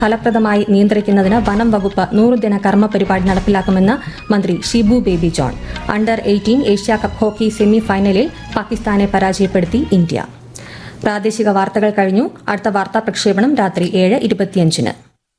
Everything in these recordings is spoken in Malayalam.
ഫലപ്രദമായി നിയന്ത്രിക്കുന്നതിന് വനം വകുപ്പ് 100 ദിന കർമ്മ പരിപാടി നടപ്പിലാക്കുമെന്ന് മന്ത്രി Shibu baby John. Under 18 Asia cup hockey semi ഫൈനലിൽ പാകിസ്ഥാനെ പരാജയപ്പെടുത്തി ഇന്ത്യ. പ്രാദേശിക വാർത്തകൾ കഴിഞ്ഞു. അടുത്ത വാർത്താ പ്രക്ഷേപണം രാത്രി 7:25.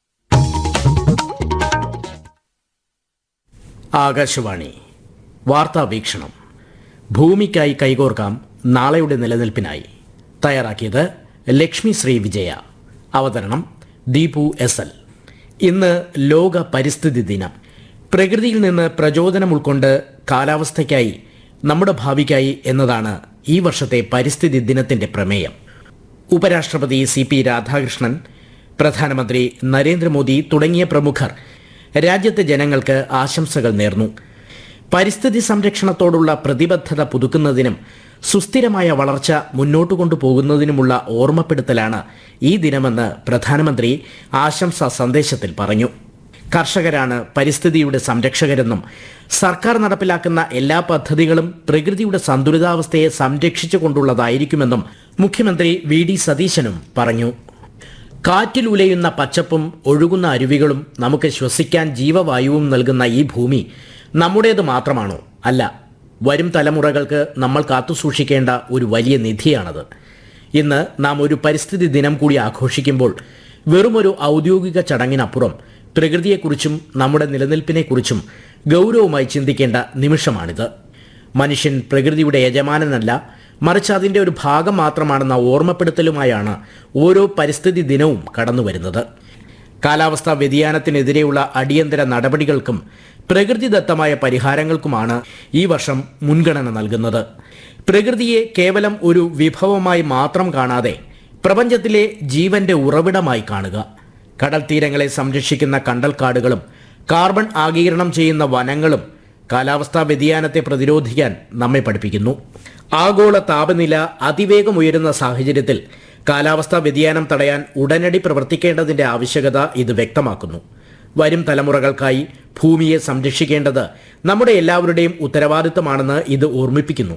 ആകാശവാണി വാർത്താ വീക്ഷണം. ഭൂമിക്കായി കൈകോർക്കാം നാളെയുടെ നിലനിൽപ്പിനായി. തയ്യാറാക്കിയത് ലക്ഷ്മി ശ്രീ വിജയ. അവതരണം ദീപു SL. ഇന്ന് ലോക പരിസ്ഥിതി ദിനം. പ്രകൃതിയിൽ നിന്ന് പ്രചോദനം ഉൾക്കൊണ്ട് കാലാവസ്ഥയ്ക്കായി, നമ്മുടെ ഭാവിക്കായി എന്നതാണ് ഈ വർഷത്തെ പരിസ്ഥിതി ദിനത്തിന്റെ പ്രമേയം. ഉപരാഷ്ട്രപതി CP രാധാകൃഷ്ണൻ, പ്രധാനമന്ത്രി നരേന്ദ്രമോദി തുടങ്ങിയ പ്രമുഖർ രാജ്യത്തെ ജനങ്ങൾക്ക് ആശംസകൾ നേർന്നു. പരിസ്ഥിതി സംരക്ഷണത്തോടുള്ള പ്രതിബദ്ധത പുതുക്കുന്നതിനും സുസ്ഥിരമായ വളർച്ച മുന്നോട്ട് കൊണ്ടുപോകുന്നതിനുമുള്ള ഓർമ്മപ്പെടുത്തലാണ് ഈ ദിനമെന്ന് പ്രധാനമന്ത്രി ആശംസാ സന്ദേശത്തിൽ പറഞ്ഞു. കർഷകരാണ് പരിസ്ഥിതിയുടെ സംരക്ഷകരെന്നും സർക്കാർ നടപ്പിലാക്കുന്ന എല്ലാ പദ്ധതികളും പ്രകൃതിയുടെ സന്തുലിതാവസ്ഥയെ സംരക്ഷിച്ചുകൊണ്ടുള്ളതായിരിക്കുമെന്നും മുഖ്യമന്ത്രി VD സതീശനും പറഞ്ഞു. കാറ്റിലുലയുന്ന പച്ചപ്പും ഒഴുകുന്ന അരുവികളും നമുക്ക് ശ്വസിക്കാൻ ജീവവായുവും നൽകുന്ന ഈ ഭൂമി നമ്മുടേത് മാത്രമാണോ? അല്ല, വരും തലമുറകൾക്ക് നമ്മൾ കാത്തുസൂക്ഷിക്കേണ്ട ഒരു വലിയ നിധിയാണത്. ഇന്ന് നാം ഒരു പരിസ്ഥിതി ദിനം കൂടി ആഘോഷിക്കുമ്പോൾ വെറുമൊരു ഔദ്യോഗിക ചടങ്ങിനപ്പുറം പ്രകൃതിയെക്കുറിച്ചും നമ്മുടെ നിലനിൽപ്പിനെക്കുറിച്ചും ഗൗരവമായി ചിന്തിക്കേണ്ട നിമിഷമാണിത്. മനുഷ്യൻ പ്രകൃതിയുടെ യജമാനനല്ല, മറിച്ച് അതിൻ്റെ ഒരു ഭാഗം മാത്രമാണെന്ന ഓർമ്മപ്പെടുത്തലുമായാണ് ഓരോ പരിസ്ഥിതി ദിനവും കടന്നുവരുന്നത്. കാലാവസ്ഥാ വ്യതിയാനത്തിനെതിരെയുള്ള അടിയന്തര നടപടികൾക്കും പ്രകൃതിദത്തമായ പരിഹാരങ്ങൾക്കുമാണ് ഈ വർഷം മുൻഗണന നൽകുന്നത്. പ്രകൃതിയെ കേവലം ഒരു വിഭവമായി മാത്രം കാണാതെ പ്രപഞ്ചത്തിലെ ജീവന്റെ ഉറവിടമായി കാണുക. കടൽ തീരങ്ങളെ സംരക്ഷിക്കുന്ന കണ്ടൽക്കാടുകളും കാർബൺ ആഗിരണം ചെയ്യുന്ന വനങ്ങളും കാലാവസ്ഥാ വ്യതിയാനത്തെ പ്രതിരോധിക്കാൻ നമ്മെ പഠിപ്പിക്കുന്നു. ആഗോള താപനില അതിവേഗം ഉയരുന്ന സാഹചര്യത്തിൽ കാലാവസ്ഥാ വ്യതിയാനം തടയാൻ ഉടനടി പ്രവർത്തിക്കേണ്ടതിന്റെ ആവശ്യകത ഇത് വ്യക്തമാക്കുന്നു. വരും തലമുറകൾക്കായി ഭൂമിയെ സംരക്ഷിക്കേണ്ടത് നമ്മുടെ എല്ലാവരുടെയും ഉത്തരവാദിത്തമാണെന്ന് ഇത് ഓർമ്മിപ്പിക്കുന്നു.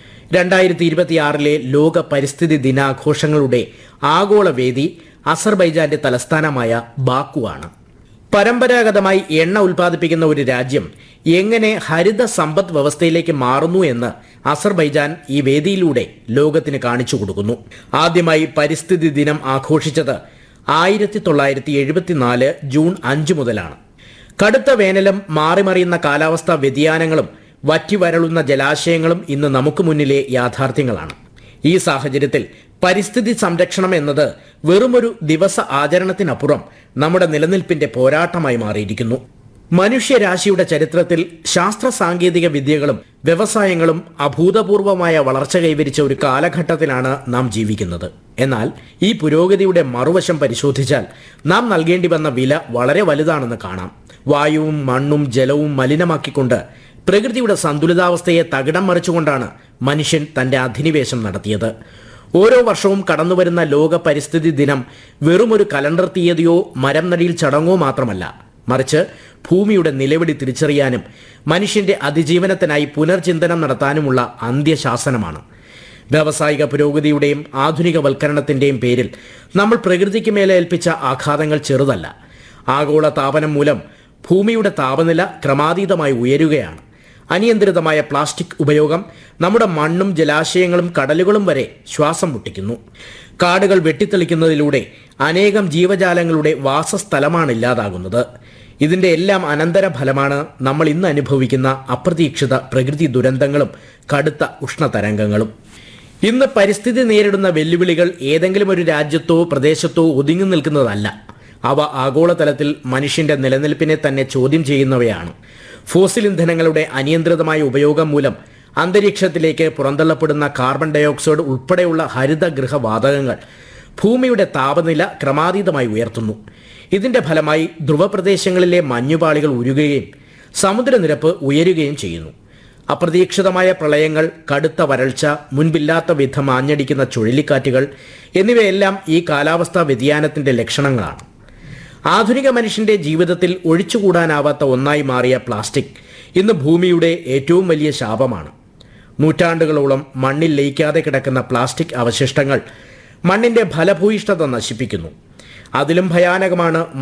2026 ലോക പരിസ്ഥിതി ദിനാഘോഷങ്ങളുടെ ആഗോള വേദി അസർബൈജാന്റെ തലസ്ഥാനമായ ബാക്കുവാണ്. പരമ്പരാഗതമായി എണ്ണ ഉൽപ്പാദിപ്പിക്കുന്ന ഒരു രാജ്യം എങ്ങനെ ഹരിത സമ്പദ് വ്യവസ്ഥയിലേക്ക് മാറുന്നു എന്ന് അസർബൈജാൻ ഈ വേദിയിലൂടെ ലോകത്തിന് കാണിച്ചു കൊടുക്കുന്നു. ആദ്യമായി പരിസ്ഥിതി ദിനം ആഘോഷിച്ചത് 1974 ജൂൺ 5 മുതലാണ്. കടുത്ത വേനലും മാറിമറിയുന്ന കാലാവസ്ഥാ വ്യതിയാനങ്ങളും വറ്റിവരളുന്ന ജലാശയങ്ങളും ഇന്ന് നമുക്ക് മുന്നിലെ യാഥാർത്ഥ്യങ്ങളാണ്. ഈ സാഹചര്യത്തിൽ പരിസ്ഥിതി സംരക്ഷണം എന്നത് വെറുമൊരു ദിവസ ആചരണത്തിനപ്പുറം നമ്മുടെ നിലനിൽപ്പിന്റെ പോരാട്ടമായി മാറിയിരിക്കുന്നു. മനുഷ്യരാശിയുടെ ചരിത്രത്തിൽ ശാസ്ത്ര സാങ്കേതിക വിദ്യകളും വ്യവസായങ്ങളും അഭൂതപൂർവമായ വളർച്ച കൈവരിച്ച ഒരു കാലഘട്ടത്തിലാണ് നാം ജീവിക്കുന്നത്. എന്നാൽ ഈ പുരോഗതിയുടെ മറുവശം പരിശോധിച്ചാൽ നാം നൽകേണ്ടി വന്ന വില വളരെ വലുതാണെന്ന് കാണാം. വായുവും മണ്ണും ജലവും മലിനമാക്കിക്കൊണ്ട് പ്രകൃതിയുടെ സന്തുലിതാവസ്ഥയെ തകിടം മറിച്ചുകൊണ്ടാണ് മനുഷ്യൻ തന്റെ അധിനിവേശം നടത്തിയത്. ഓരോ വർഷവും കടന്നുവരുന്ന ലോക പരിസ്ഥിതി ദിനം വെറുമൊരു കലണ്ടർ തീയതിയോ മരം നടിയിൽ ചടങ്ങോ മാത്രമല്ല, മറിച്ച് ഭൂമിയുടെ നിലവിളി തിരിച്ചറിയാനും മനുഷ്യന്റെ അതിജീവനത്തിനായി പുനർചിന്തനം നടത്താനുമുള്ള അന്ത്യശാസനമാണ്. വ്യാവസായിക പുരോഗതിയുടെയും ആധുനികവൽക്കരണത്തിന്റെയും പേരിൽ നമ്മൾ പ്രകൃതിക്ക് മേലെ ഏൽപ്പിച്ച ആഘാതങ്ങൾ ചെറുതല്ല. ആഗോള താപനം മൂലം ഭൂമിയുടെ താപനില ക്രമാതീതമായി ഉയരുകയാണ്. അനിയന്ത്രിതമായ പ്ലാസ്റ്റിക് ഉപയോഗം നമ്മുടെ മണ്ണും ജലാശയങ്ങളും കടലുകളും വരെ ശ്വാസം മുട്ടിക്കുന്നു. കാടുകൾ വെട്ടിത്തെളിക്കുന്നതിലൂടെ അനേകം ജീവജാലങ്ങളുടെ വാസസ്ഥലമാണ് ഇല്ലാതാകുന്നത്. ഇതിന്റെ എല്ലാം അനന്തരഫലമാണ് നമ്മൾ ഇന്ന് അനുഭവിക്കുന്ന അപ്രതീക്ഷിത പ്രകൃതി ദുരന്തങ്ങളും കടുത്ത ഉഷ്ണതരംഗങ്ങളും. ഇന്ന് പരിസ്ഥിതി നേരിടുന്ന വെല്ലുവിളികൾ ഏതെങ്കിലും ഒരു രാജ്യത്തോ പ്രദേശത്തോ ഒതുങ്ങി നിൽക്കുന്നതല്ല. അവ ആഗോളതലത്തിൽ മനുഷ്യന്റെ നിലനിൽപ്പിനെ തന്നെ ചോദ്യം ചെയ്യുന്നവയാണ്. ഫോസിൽ ഇന്ധനങ്ങളുടെ അനിയന്ത്രിതമായ ഉപയോഗം മൂലം അന്തരീക്ഷത്തിലേക്ക് പുറന്തള്ളപ്പെടുന്ന കാർബൺ ഡയോക്സൈഡ് ഉൾപ്പെടെയുള്ള ഹരിതഗൃഹവാതകങ്ങൾ ഭൂമിയുടെ താപനില ക്രമാതീതമായി ഉയർത്തുന്നു. ഇതിന്റെ ഫലമായി ധ്രുവപ്രദേശങ്ങളിലെ മഞ്ഞുപാളികൾ ഉരുകുകയും സമുദ്രനിരപ്പ് ഉയരുകയും ചെയ്യുന്നു. അപ്രതീക്ഷിതമായ പ്രളയങ്ങൾ, കടുത്ത വരൾച്ച, മുൻപില്ലാത്ത വിധം ആഞ്ഞടിക്കുന്ന ചുഴലിക്കാറ്റുകൾ എന്നിവയെല്ലാം ഈ കാലാവസ്ഥാ വ്യതിയാനത്തിന്റെ ലക്ഷണങ്ങളാണ്. ആധുനിക മനുഷ്യന്റെ ജീവിതത്തിൽ ഒഴിച്ചുകൂടാനാവാത്ത ഒന്നായി മാറിയ പ്ലാസ്റ്റിക് ഇന്ന് ഭൂമിയുടെ ഏറ്റവും വലിയ ശാപമാണ്. നൂറ്റാണ്ടുകളോളം മണ്ണിൽ ലയിക്കാതെ കിടക്കുന്ന പ്ലാസ്റ്റിക് അവശിഷ്ടങ്ങൾ മണ്ണിന്റെ ഫലഭൂയിഷ്ഠത നശിപ്പിക്കുന്നു. അതിലും ഭയാനകമാണ്